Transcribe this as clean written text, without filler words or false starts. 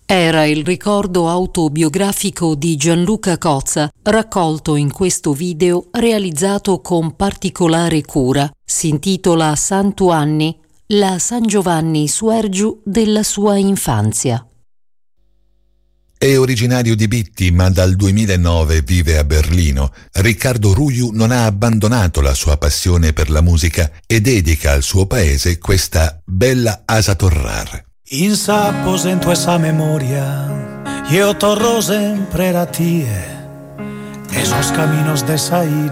Era il ricordo autobiografico di Gianluca Cozza, raccolto in questo video realizzato con particolare cura. Si intitola Santu Anni, la San Giovanni Suergiu della sua infanzia. È originario di Bitti, ma dal 2009 vive a Berlino. Riccardo Ruiu non ha abbandonato la sua passione per la musica e dedica al suo paese questa bella asa torrar. Insaposento esa memoria, yo torro sempre a ti, esos caminos de esa